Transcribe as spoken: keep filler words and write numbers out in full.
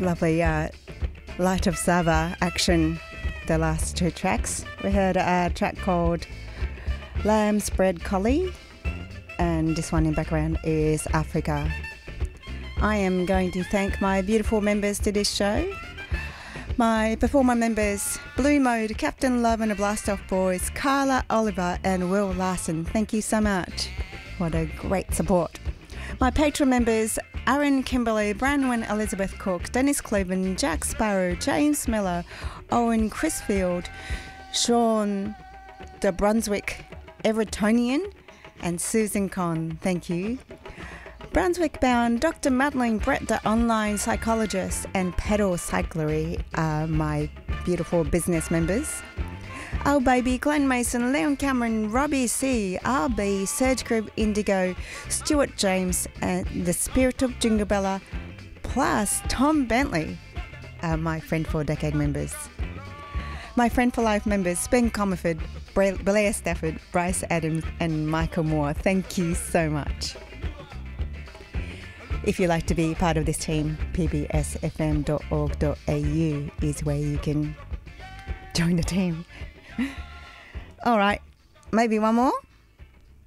lovely uh, Light of Sava action, the last two tracks. We heard a track called Lamb's Bread Collie, and this one in background is Africa. I am going to thank my beautiful members to this show. My performer members, Blue Mode, Captain Love and the Blast Off Boys, Carla Oliver and Will Larson. Thank you so much. What a great support. My patron members, Aaron Kimberley, Branwen Elizabeth Cook, Dennis Cleven, Jack Sparrow, James Miller, Owen Crisfield, Sean de Brunswick Evertonian and Susan Conn. Thank you. Brunswick-bound Doctor Madeline Brett, the online psychologist, and Pedal Cyclery are my beautiful business members. Oh Baby, Glenn Mason, Leon Cameron, Robbie C, R B, Serge Group, Indigo, Stuart James, and the Spirit of Jingle Bella, plus Tom Bentley are my Friend for a Decade members. My Friend for Life members, Ben Comerford, Blair Stafford, Bryce Adams, and Michael Moore. Thank you so much. If you'd like to be part of this team, p b s f m dot org dot a u is where you can join the team. All right, maybe one more.